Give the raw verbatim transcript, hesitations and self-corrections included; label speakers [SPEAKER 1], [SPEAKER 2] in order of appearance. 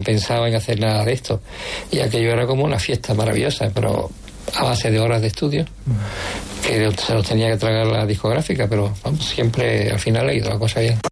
[SPEAKER 1] pensaba en hacer nada de esto. Y aquello era como una fiesta maravillosa, pero a base de horas de estudio, que se los tenía que tragar la discográfica, pero vamos, siempre al final ha ido la cosa bien.